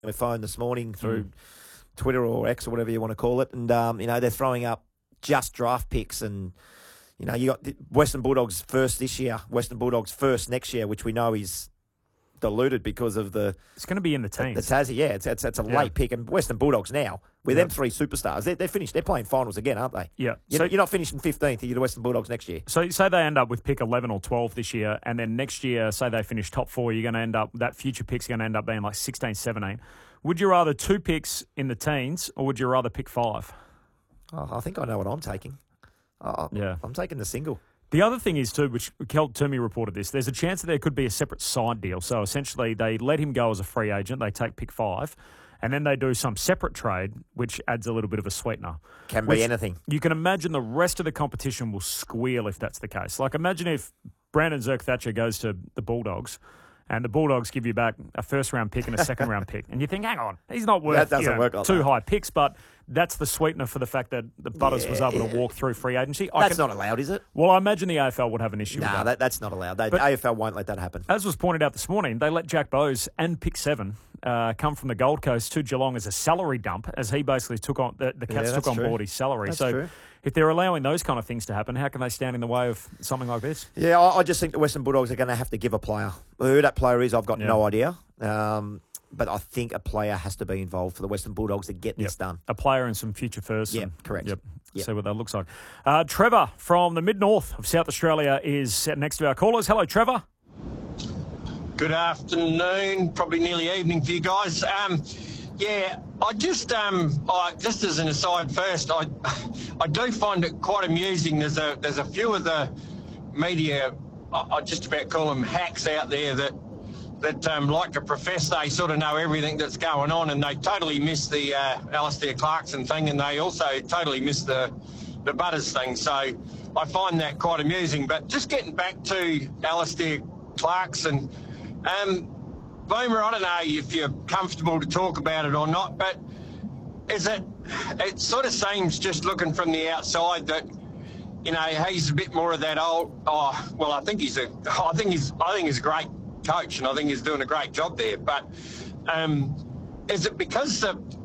my phone this morning through Twitter or X or whatever you want to call it, and they're throwing up just draft picks, and you got the Western Bulldogs first this year, Western Bulldogs first next year, which we know is diluted because of the. It's going to be in the teens. The Tassie, yeah, it's a late pick, and Western Bulldogs now with them three superstars, they're finished. They're playing finals again, aren't they? Yeah. You're not finishing 15th. You're the Western Bulldogs next year. So say they end up with pick 11 or 12 this year, and then next year, say they finish top 4, you're going to end up, that future pick's going to end up being like 16, 17. Would you rather 2 picks in the teens, or would you rather pick 5? Oh, I think I know what I'm taking. I'm taking the single. The other thing is, too, which Kel Toomey reported this, there's a chance that there could be a separate side deal. So essentially, they let him go as a free agent, they take pick 5, and then they do some separate trade, which adds a little bit of a sweetener. Can be anything. You can imagine the rest of the competition will squeal if that's the case. Like, imagine if Brandon Zerk-Thatcher goes to the Bulldogs, and the Bulldogs give you back a first-round pick and a second-round pick. And you think, hang on, he's not worth two high picks, but that's the sweetener for the fact that the Butters was able to walk through free agency. That's not allowed, is it? Well, I imagine the AFL would have an issue with that. No, that's not allowed. The AFL won't let that happen. As was pointed out this morning, they let Jack Bowes and pick 7 come from the Gold Coast to Geelong as a salary dump, as he basically took on the Cats took on board his salary. That's true. If they're allowing those kind of things to happen, how can they stand in the way of something like this? Yeah, I just think the Western Bulldogs are going to have to give a player. Who that player is, I've got no idea. But I think a player has to be involved for the Western Bulldogs to get this done. A player and some future firsts. Yeah, correct. Yep. See what that looks like. Trevor from the mid-north of South Australia is next to our callers. Hello, Trevor. Good afternoon, probably nearly evening for you guys. I just just as an aside first, I do find it quite amusing. There's a few of the media, I just about call them hacks out there that like to profess they sort of know everything that's going on, and they totally miss the Alistair Clarkson thing, and they also totally miss the Butters thing. So I find that quite amusing. But just getting back to Alistair Clarkson, Boomer, I don't know if you're comfortable to talk about it or not, but it sort of seems, just looking from the outside, that he's a bit more of that old. I think he's a great coach, and I think he's doing a great job there. But is it because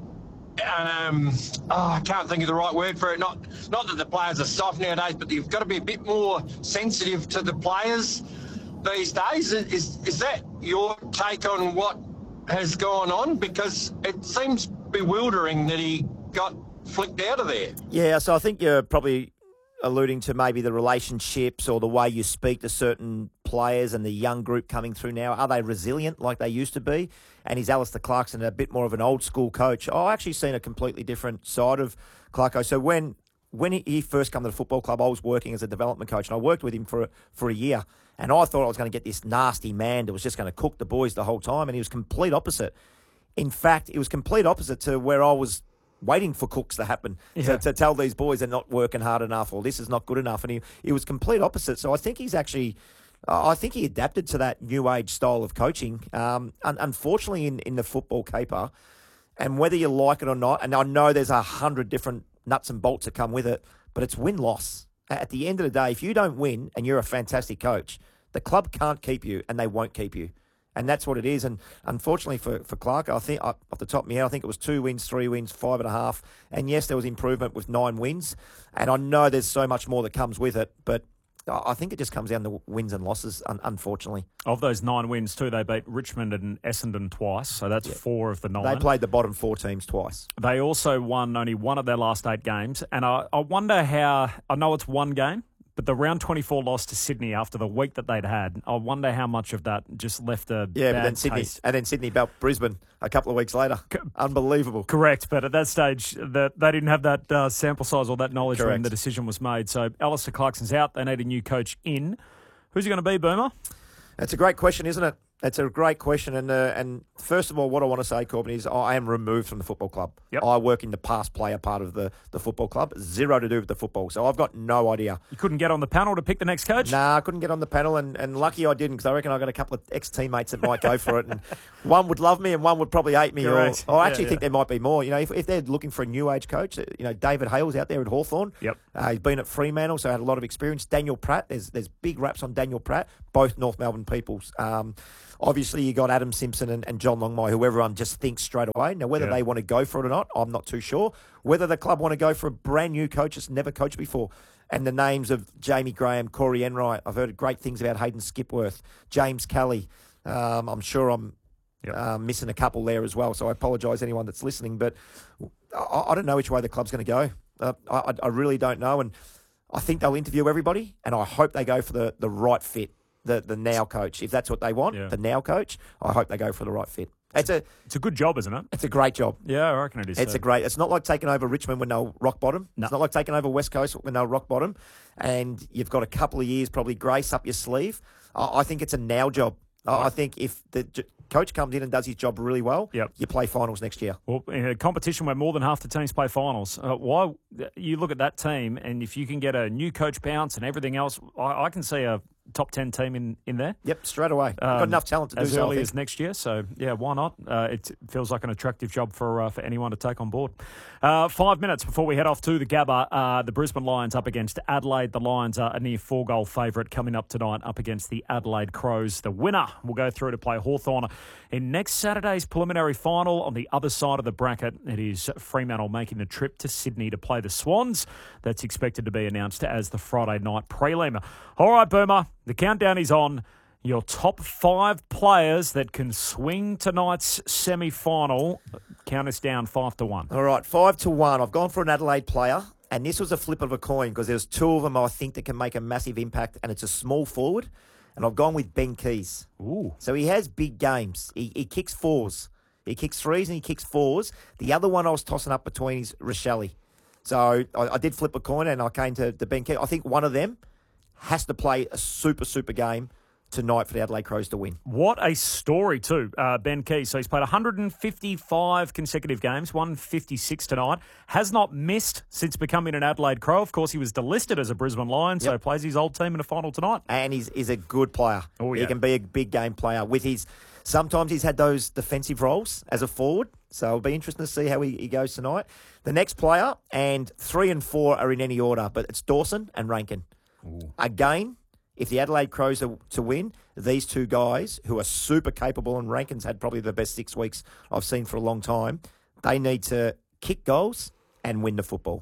I can't think of the right word for it. Not that the players are soft nowadays, but you've got to be a bit more sensitive to the players these days. Is that your take on what has gone on? Because it seems bewildering that he got flicked out of there. Yeah, so I think you're probably alluding to maybe the relationships or the way you speak to certain players and the young group coming through now. Are they resilient like they used to be? And is Alistair Clarkson a bit more of an old school coach? I've actually seen a completely different side of Clarko. So when he first came to the football club, I was working as a development coach, and I worked with him for a year. And I thought I was going to get this nasty man that was just going to cook the boys the whole time, and he was complete opposite. In fact, it was complete opposite to where I was waiting for cooks to happen, to tell these boys they're not working hard enough, or this is not good enough. And he was complete opposite. So I think he's actually, I think he adapted to that new age style of coaching. Unfortunately, in the football caper, and whether you like it or not, and I know there's 100 different nuts and bolts that come with it, but it's win-loss. At the end of the day, if you don't win and you're a fantastic coach, the club can't keep you, and they won't keep you. And that's what it is. And unfortunately for Clark, I think off the top of my head, I think it was 2 wins, 3 wins, 5.5. And yes, there was improvement with 9 wins. And I know there's so much more that comes with it, but I think it just comes down to wins and losses, unfortunately. Of those 9 wins too, they beat Richmond and Essendon twice, so that's 4 of the 9. They played the bottom 4 teams twice. They also won only 1 of their last 8 games, and I wonder how, I know it's 1 game, but the round 24 loss to Sydney after the week that they'd had, I wonder how much of that just left a bad taste. And then Sydney beat Brisbane a couple of weeks later. Unbelievable. Correct, but at that stage, they didn't have that sample size or that knowledge when the decision was made. So Alistair Clarkson's out. They need a new coach in. Who's he going to be, Boomer? That's a great question, isn't it? It's a great question. And first of all, what I want to say, Corbin, is I am removed from the football club. Yep. I work in the past player part of the football club. 0 to do with the football. So I've got no idea. You couldn't get on the panel to pick the next coach? Nah, I couldn't get on the panel. And lucky I didn't, because I reckon I got a couple of ex-teammates that might go for it. And one would love me and one would probably hate me. Correct. Or I actually think there might be more. If they're looking for a new age coach, David Hale's out there at Hawthorn. Yep. He's been at Fremantle, so had a lot of experience. Daniel Pratt, there's big raps on Daniel Pratt, both North Melbourne peoples. Obviously, you got Adam Simpson and John Longmire, who everyone just thinks straight away. Now, whether they want to go for it or not, I'm not too sure. Whether the club want to go for a brand new coach that's never coached before. And the names of Jamie Graham, Corey Enright. I've heard great things about Hayden Skipworth, James Kelly. I'm sure I'm missing a couple there as well, so I apologise anyone that's listening. But I don't know which way the club's going to go. I really don't know. And I think they'll interview everybody, and I hope they go for the right fit. The now coach, if that's what they want, the now coach, I hope they go for the right fit. It's a good job, isn't it? It's a great job. Yeah, I reckon it is. It's not like taking over Richmond when they were rock bottom. No. It's not like taking over West Coast when they were rock bottom. And you've got a couple of years, probably grace up your sleeve. I think it's a now job. I think if the coach comes in and does his job really well, you play finals next year. Well, in a competition where more than half the teams play finals, why you look at that team, and if you can get a new coach bounce and everything else, I can see a top 10 team in there. Yep, straight away. Got enough talent to do as so, early as next year. So, yeah, why not? It feels like an attractive job for anyone to take on board. 5 minutes before we head off to the Gabba, the Brisbane Lions up against Adelaide. The Lions are a near 4-goal favourite coming up tonight up against the Adelaide Crows. The winner will go through to play Hawthorn in next Saturday's preliminary final. On the other side of the bracket, it is Fremantle making the trip to Sydney to play the Swans. That's expected to be announced as the Friday night prelim. All right, Boomer. The countdown is on. Your top 5 players that can swing tonight's semi-final. Count us down 5-1. All right, 5-1. I've gone for an Adelaide player, and this was a flip of a coin because there's 2 of them I think that can make a massive impact, and it's a small forward, and I've gone with Ben Keys. Ooh. So he has big games. He kicks 4s. He kicks 3s and he kicks 4s. The other one I was tossing up between is Rochelle. So I did flip a coin, and I came to Ben Keys. I think one of them has to play a super game tonight for the Adelaide Crows to win. What a story too, Ben Keys. So he's played 155 consecutive games, 156 tonight. Has not missed since becoming an Adelaide Crow. Of course, he was delisted as a Brisbane Lion, so plays his old team in a final tonight. And he's a good player. Oh, yeah. He can be a big game player. Sometimes he's had those defensive roles as a forward, so it'll be interesting to see how he goes tonight. The next player, and 3 and 4 are in any order, but it's Dawson and Rankin. Ooh. Again, if the Adelaide Crows are to win, these 2 guys who are super capable, and Rankin's had probably the best 6 weeks I've seen for a long time, they need to kick goals and win the football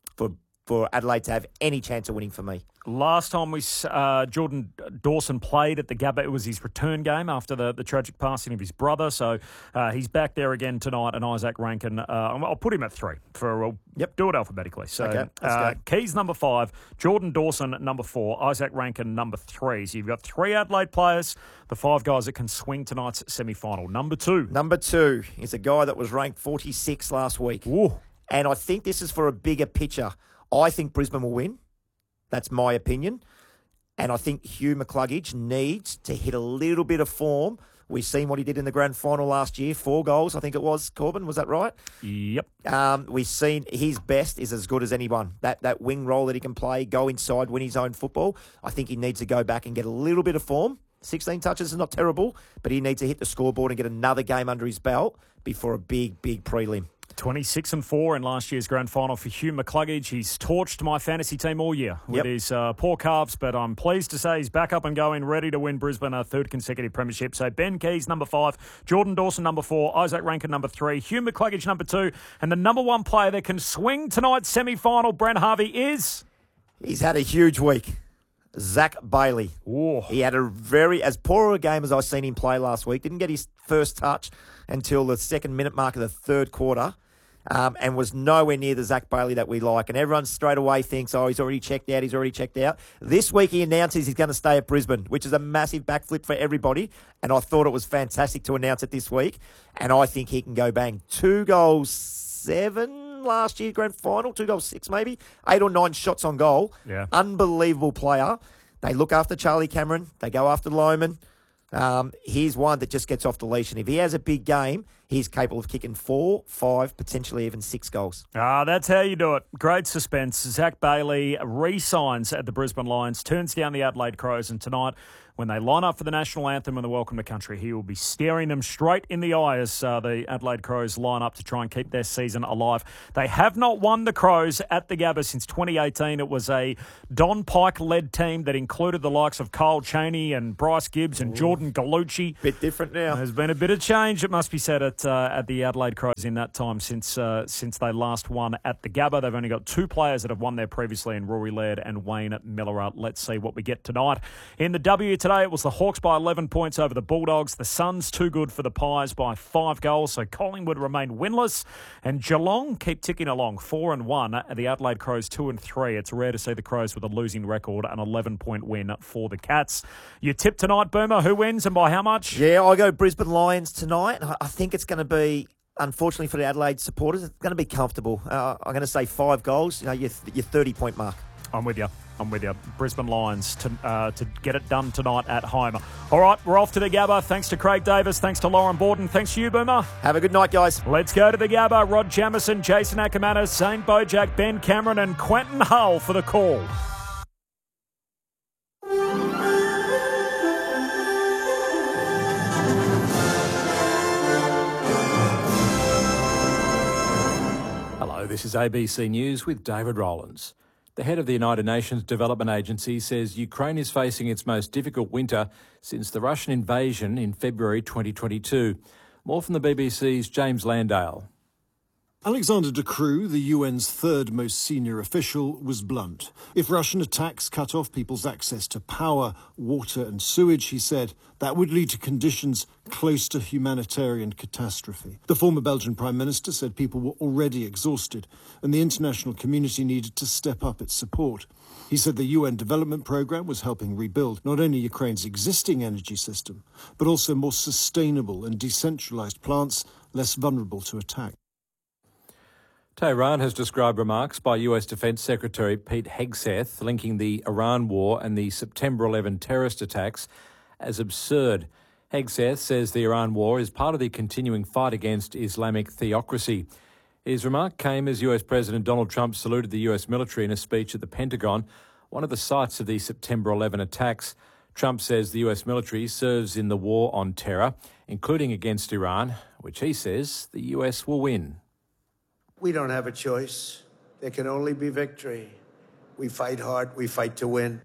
for Adelaide to have any chance of winning for me. Last time Jordan Dawson played at the Gabba, it was his return game after the tragic passing of his brother. So he's back there again tonight, and Isaac Rankin, I'll put him at 3. Do it alphabetically. So okay, let's go. Keys number 5, Jordan Dawson number 4, Isaac Rankin number 3. So you've got 3 Adelaide players, the 5 guys that can swing tonight's semi-final. Number 2. Number 2 is a guy that was ranked 46 last week. Ooh. And I think this is for a bigger picture. I think Brisbane will win. That's my opinion. And I think Hugh McCluggage needs to hit a little bit of form. We've seen what he did in the grand final last year. 4 goals, I think it was, Corbin. Was that right? Yep. We've seen his best is as good as anyone. That wing role that he can play, go inside, win his own football. I think he needs to go back and get a little bit of form. 16 touches is not terrible, but he needs to hit the scoreboard and get another game under his belt before a big prelim. 26 and 4 in last year's grand final for Hugh McCluggage. He's torched my fantasy team all year with his poor calves, but I'm pleased to say he's back up and going, ready to win Brisbane a 3rd consecutive premiership. So Ben Keys, number 5, Jordan Dawson, number 4, Isaac Rankin, number 3, Hugh McCluggage, number 2, and the number 1 player that can swing tonight's semi-final, Brent Harvey, is... He's had a huge week. Zach Bailey. Ooh. He had as poor a game as I've seen him play last week. Didn't get his first touch until the 2nd minute mark of the 3rd quarter. And was nowhere near the Zach Bailey that we like. And everyone straight away thinks, he's already checked out. This week he announces he's going to stay at Brisbane, which is a massive backflip for everybody. And I thought it was fantastic to announce it this week. And I think he can go bang. 2 goals, 7 last year, grand final, 2 goals, 6 maybe. 8 or 9 shots on goal. Yeah. Unbelievable player. They look after Charlie Cameron. They go after Lohman. He's one that just gets off the leash. And if he has a big game, he's capable of kicking 4, 5, potentially even 6 goals. That's how you do it. Great suspense. Zach Bailey re-signs at the Brisbane Lions, turns down the Adelaide Crows, and tonight when they line up for the national anthem and the welcome to country. He will be staring them straight in the eye as the Adelaide Crows line up to try and keep their season alive. They have not won the Crows at the Gabba since 2018. It was a Don Pike-led team that included the likes of Kyle Chaney and Bryce Gibbs and Jordan Gallucci. Bit different now. There's been a bit of change, it must be said, at the Adelaide Crows in that time since they last won at the Gabba. They've only got two players that have won there previously in Rory Laird and Wayne Miller. Let's see what we get tonight. In the W today, it was the Hawks by 11 points over the Bulldogs. The Suns too good for the Pies by 5 goals, so Collingwood remain winless. And Geelong keep ticking along, 4-1. The Adelaide Crows 2-3. It's rare to see the Crows with a losing record, an 11-point win for the Cats. You tip tonight, Boomer. Who wins and by how much? Yeah, I go Brisbane Lions tonight. I think it's going to be, unfortunately for the Adelaide supporters, it's going to be comfortable. I'm going to say 5 goals, your 30-point mark. I'm with you. Brisbane Lions to get it done tonight at home. All right, we're off to the Gabba. Thanks to Craig Davis. Thanks to Lauren Borden. Thanks to you, Boomer. Have a good night, guys. Let's go to the Gabba. Rod Jamieson, Jason Ackermanis, Zane Bojack, Ben Cameron and Quentin Hull for the call. Hello, this is ABC News with David Rowlands. The head of the United Nations Development Agency says Ukraine is facing its most difficult winter since the Russian invasion in February 2022. More from the BBC's James Landale. Alexander De Croo, the UN's third most senior official, was blunt. If Russian attacks cut off people's access to power, water and sewage, he said, that would lead to conditions close to humanitarian catastrophe. The former Belgian Prime Minister said people were already exhausted and the international community needed to step up its support. He said the UN development programme was helping rebuild not only Ukraine's existing energy system, but also more sustainable and decentralised plants less vulnerable to attack. Tehran has described remarks by US Defence Secretary Pete Hegseth linking the Iran war and the September 11 terrorist attacks as absurd. Hegseth says the Iran war is part of the continuing fight against Islamic theocracy. His remark came as US President Donald Trump saluted the US military in a speech at the Pentagon, one of the sites of the September 11 attacks. Trump says the US military serves in the war on terror, including against Iran, which he says the US will win. We don't have a choice. There can only be victory. We fight hard. We fight to win.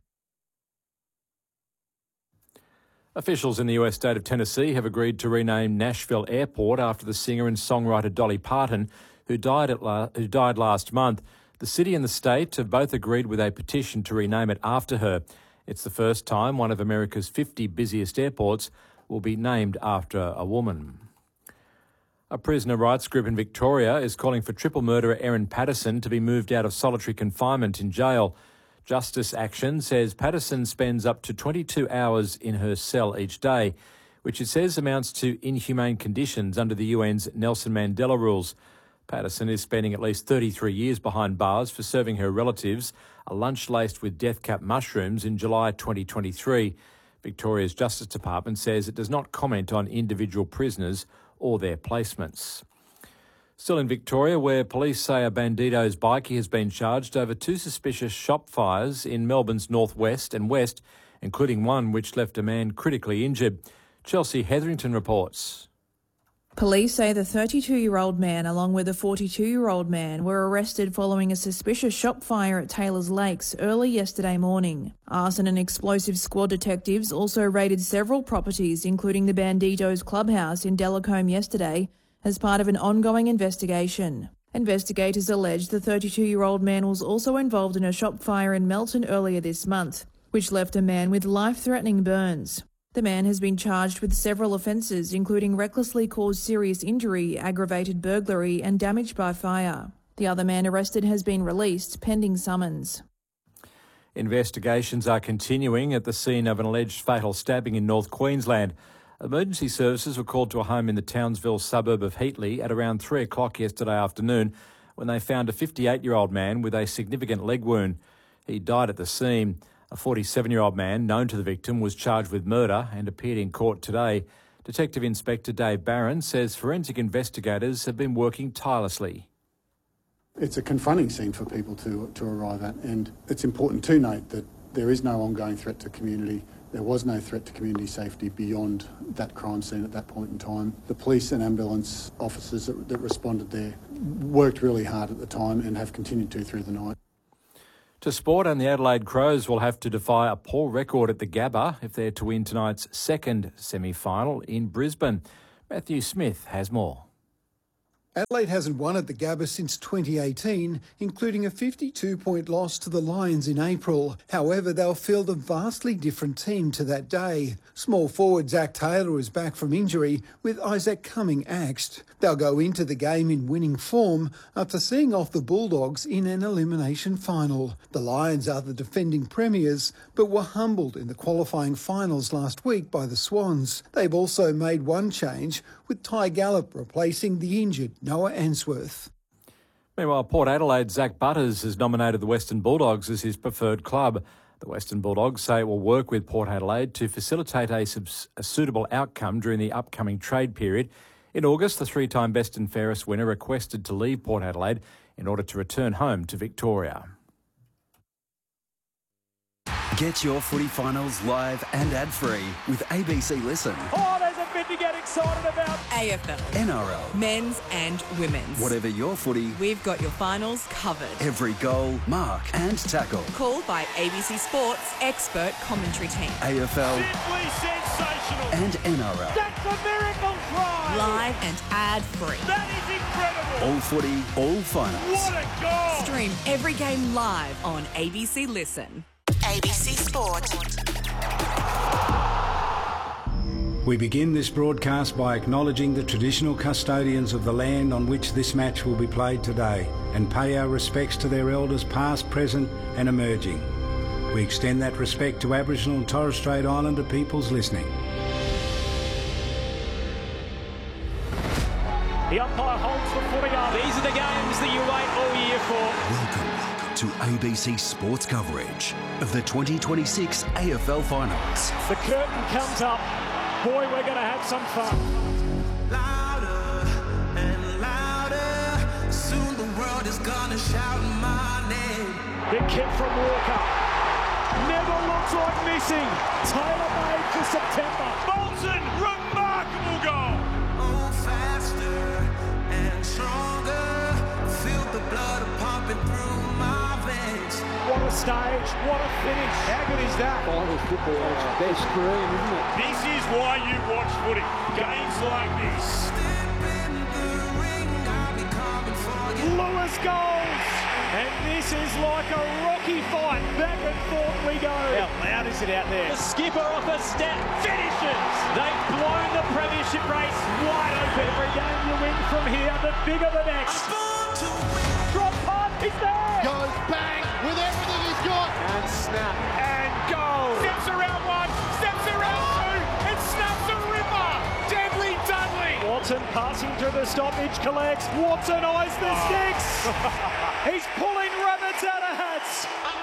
Officials in the US state of Tennessee have agreed to rename Nashville Airport after the singer and songwriter Dolly Parton, who died last month. The city and the state have both agreed with a petition to rename it after her. It's the first time one of America's 50 busiest airports will be named after a woman. A prisoner rights group in Victoria is calling for triple murderer Erin Patterson to be moved out of solitary confinement in jail. Justice Action says Patterson spends up to 22 hours in her cell each day, which it says amounts to inhumane conditions under the UN's Nelson Mandela rules. Patterson is spending at least 33 years behind bars for serving her relatives a lunch laced with death cap mushrooms in July 2023. Victoria's Justice Department says it does not comment on individual prisoners or their placements. Still in Victoria, where police say a Bandito's bikie has been charged over 2 suspicious shop fires in Melbourne's northwest and west, including one which left a man critically injured. Chelsea Hetherington reports. Police say the 32-year-old man along with a 42-year-old man were arrested following a suspicious shop fire at Taylor's Lakes early yesterday morning. Arson and explosive squad detectives also raided several properties, including the Bandito's clubhouse in Delacombe yesterday, as part of an ongoing investigation. Investigators allege the 32-year-old man was also involved in a shop fire in Melton earlier this month, which left a man with life-threatening burns. The man has been charged with several offences, including recklessly caused serious injury, aggravated burglary and damage by fire. The other man arrested has been released, pending summons. Investigations are continuing at the scene of an alleged fatal stabbing in North Queensland. Emergency services were called to a home in the Townsville suburb of Heatley at around 3 o'clock yesterday afternoon when they found a 58-year-old man with a significant leg wound. He died at the scene. A 47-year-old man, known to the victim, was charged with murder and appeared in court today. Detective Inspector Dave Barron says forensic investigators have been working tirelessly. It's a confronting scene for people to arrive at, and it's important to note that there is no ongoing threat to community There was no threat to community safety beyond that crime scene at that point in time. The police and ambulance officers that responded there worked really hard at the time and have continued to through the night. To sport, and the Adelaide Crows will have to defy a poor record at the Gabba if they're to win tonight's second semi-final in Brisbane. Matthew Smith has more. Adelaide hasn't won at the Gabba since 2018, including a 52-point loss to the Lions in April. However, they'll field a vastly different team to that day. Small forward Zach Taylor is back from injury, with Isaac Cumming axed. They'll go into the game in winning form after seeing off the Bulldogs in an elimination final. The Lions are the defending premiers, but were humbled in the qualifying finals last week by the Swans. They've also made one change, with Ty Gallop replacing the injured Noah Answorth. Meanwhile, Port Adelaide's Zach Butters has nominated the Western Bulldogs as his preferred club. The Western Bulldogs say it will work with Port Adelaide to facilitate a suitable outcome during the upcoming trade period. In August, the three-time best and fairest winner requested to leave Port Adelaide in order to return home to Victoria. Get your footy finals live and ad-free with ABC Listen. Oh, there's a bit to get excited about. AFL. NRL. Men's and women's. Whatever your footy, we've got your finals covered. Every goal, mark and tackle. Called by ABC Sports expert commentary team. AFL. Simply sensational. And NRL. That's a miracle try. Live and ad-free. That is incredible. All footy, all finals. What a goal. Stream every game live on ABC Listen. ABC Sport. We begin this broadcast by acknowledging the traditional custodians of the land on which this match will be played today and pay our respects to their elders past, present and emerging. We extend that respect to Aboriginal and Torres Strait Islander peoples listening. The umpire holds the footy up. These are the games that you wait all year for. Welcome to ABC Sports coverage of the 2026 AFL Finals. The curtain comes up. Boy, we're going to have some fun. Louder and louder. Soon the world is going to shout my name. Big kick from Walker. Never looks like missing. Taylor made for September. Bolton, remarkable goal. Oh, faster and stronger. Feel the blood pumping through my veins. What a stage, what a finish. How good is that? Final football, it's best dream, isn't it? This is why you watch footy. Games like this. Lewis goals. And this is like a rocky fight. Back and forth we go. How loud is it out there? The skipper off a step finishes. They've blown the premiership race wide open. Every game you win from here, the bigger the next. Drop punt, he's there. Goes bang with everything he's got. And snap. And goal. Steps around one, steps around two, and snaps a ripper. Deadly Dudley. Watson passing to the stoppage, collects. Watson eyes the sticks. He's pulling rabbits out of hats.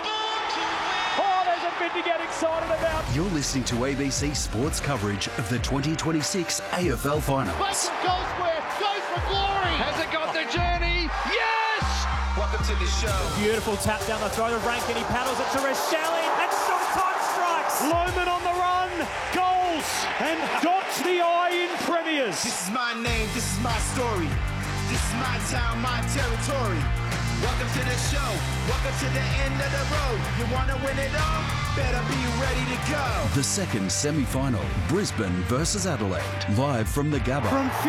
Oh, there's a bit to get excited about. You're listening to ABC Sports coverage of the 2026 AFL Finals. Mason goes for glory. Has it got the journey? Yes! Welcome to the show. Beautiful tap down the throat of Rankin. He paddles it to Rachele, and sometimes strikes. Loman on the run, goals, and dots the eye in premiers. This is my name, this is my story. This is my town, my territory. Welcome to the show. Welcome to the end of the road. You want to win it all? Better be ready to go. The second semi-final, Brisbane versus Adelaide, live from the Gabba. From 51,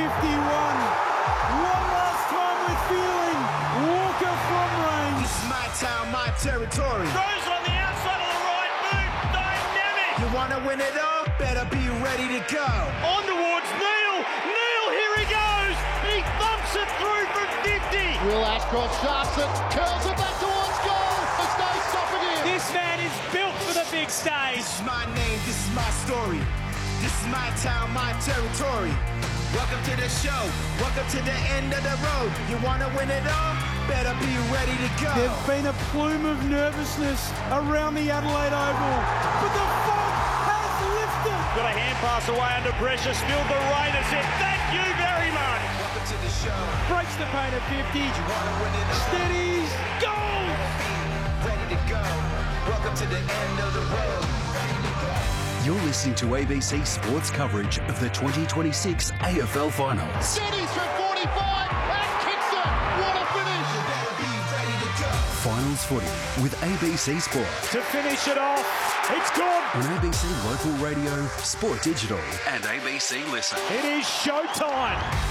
one last time with feeling, Walker from range. This is my town, my territory. Throws on the outside of the right boot, dynamic. You want to win it all? Better be ready to go. On towards Neil. Neil, here he goes. He thumps it through from 50. Will Ashcroft shafts it, curls it back towards goal. There's no stopping him. This man is built for the big stage. This is my name, this is my story. This is my town, my territory. Welcome to the show. Welcome to the end of the road. You want to win it all? Better be ready to go. There's been a plume of nervousness around the Adelaide Oval, but the fog has lifted. Got a hand pass away under pressure. Still the Raiders in. Thank you very much. Welcome to the show. Breaks the paint at 50. You want to win it all? Steadies. Goal. Be ready to go. Welcome to the end of the road. You're listening to ABC Sports coverage of the 2026 AFL Finals. Cities for 45 and kicks it. What a finish! Finals footy with ABC Sport. To finish it off, it's good. On ABC Local Radio, Sport Digital and ABC Listen. It is showtime.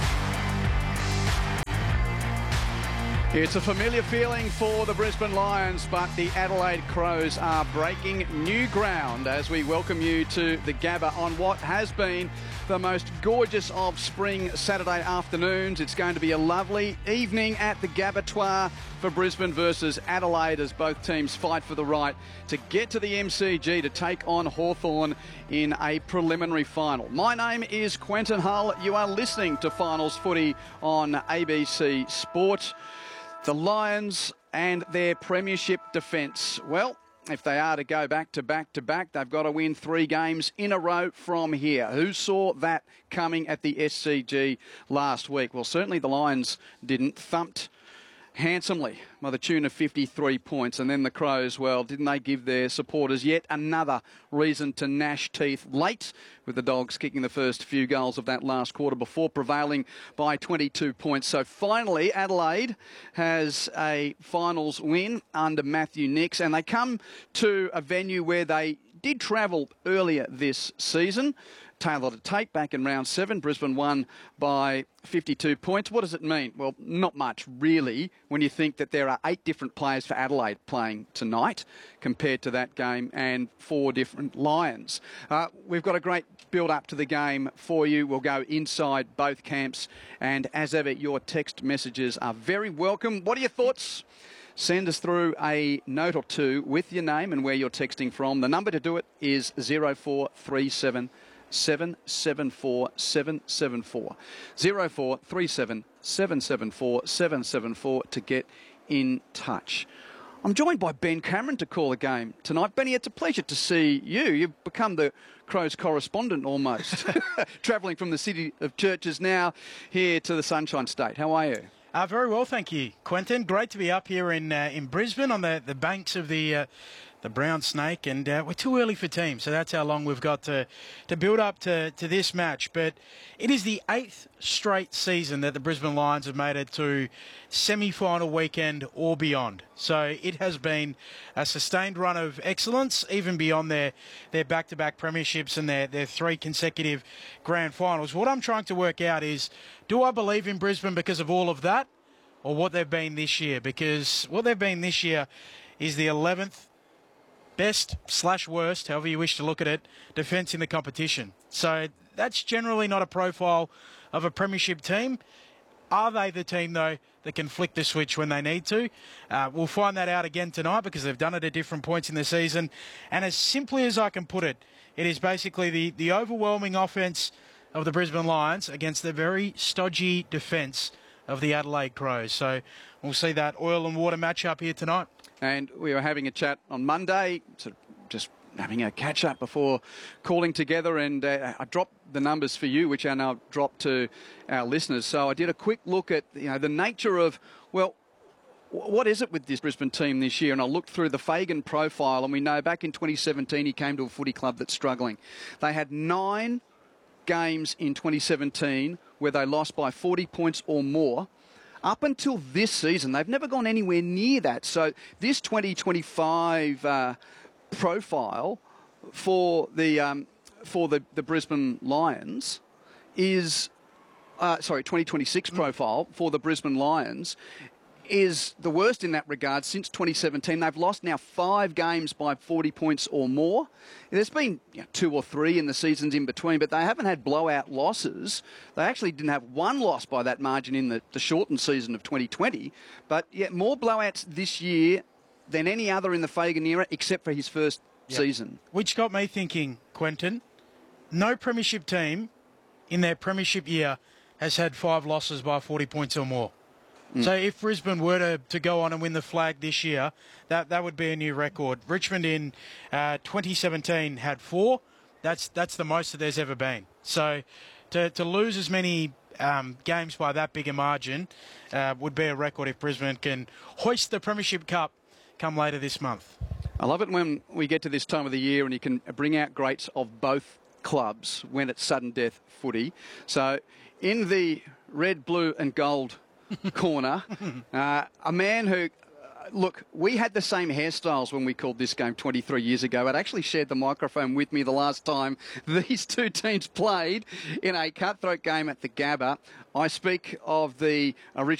It's a familiar feeling for the Brisbane Lions, but the Adelaide Crows are breaking new ground as we welcome you to the Gabba on what has been the most gorgeous of spring Saturday afternoons. It's going to be a lovely evening at the Gabatoir for Brisbane versus Adelaide as both teams fight for the right to get to the MCG to take on Hawthorn in a preliminary final. My name is Quentin Hull. You are listening to Finals Footy on ABC Sport. The Lions and their premiership defence. Well, if they are to go back to back to back, they've got to win 3 games in a row from here. Who saw that coming at the SCG last week? Well, certainly the Lions didn't. Thumped handsomely by the tune of 53 points. And then the Crows, well, didn't they give their supporters yet another reason to gnash teeth late, with the Dogs kicking the first few goals of that last quarter before prevailing by 22 points. So finally, Adelaide has a finals win under Matthew Nicks, and they come to a venue where they did travel earlier this season. Taylor to take back in round 7. Brisbane won by 52 points. What does it mean? Well, not much really when you think that there are 8 different players for Adelaide playing tonight compared to that game, and 4 different Lions. We've got a great build-up to the game for you. We'll go inside both camps, and as ever, your text messages are very welcome. What are your thoughts? Send us through a note or two with your name and where you're texting from. The number to do it is 0437 774 774. 0437 774 774 to get in touch. I'm joined by Ben Cameron to call a game tonight. Benny, it's a pleasure to see you. You've become the Crows correspondent almost, travelling from the city of churches now here to the Sunshine State. How are you? Very well, thank you, Quentin. Great to be up here in Brisbane on the banks of the Brown Snake, and we're too early for teams, so that's how long we've got to build up to this match. But it is the 8th straight season that the Brisbane Lions have made it to semi-final weekend or beyond. So it has been a sustained run of excellence, even beyond their back-to-back premierships and their 3 consecutive grand finals. What I'm trying to work out is, do I believe in Brisbane because of all of that, or what they've been this year? Because what they've been this year is the 11th best/worst, however you wish to look at it, defence in the competition. So that's generally not a profile of a premiership team. Are they the team, though, that can flick the switch when they need to? We'll find that out again tonight, because they've done it at different points in the season. And as simply as I can put it, it is basically the overwhelming offence of the Brisbane Lions against the very stodgy defence of the Adelaide Crows. So we'll see that oil and water match-up here tonight. And we were having a chat on Monday, sort of just having a catch-up before calling together, and I dropped the numbers for you, which I now dropped to our listeners. So I did a quick look at the nature of, well, what is it with this Brisbane team this year? And I looked through the Fagan profile, and we know back in 2017 he came to a footy club that's struggling. They had 9 games in 2017 where they lost by 40 points or more. Up until this season, they've never gone anywhere near that. So this 2025 profile for the Brisbane Lions is, 2026 profile for the Brisbane Lions is the worst in that regard since 2017. They've lost now 5 games by 40 points or more. There's been 2 or 3 in the seasons in between, but they haven't had blowout losses. They actually didn't have 1 loss by that margin in the shortened season of 2020. But more blowouts this year than any other in the Fagan era, except for his first season. Which got me thinking, Quentin, no premiership team in their premiership year has had 5 losses by 40 points or more. So if Brisbane were to go on and win the flag this year, that would be a new record. Richmond in 2017 had 4. That's the most that there's ever been. So to lose as many games by that big a margin would be a record if Brisbane can hoist the Premiership Cup come later this month. I love it when we get to this time of the year and you can bring out greats of both clubs when it's sudden death footy. So in the red, blue and gold corner, a man who... Look, we had the same hairstyles when we called this game 23 years ago. It actually shared the microphone with me the last time these two teams played in a cutthroat game at the Gabba. I speak of the original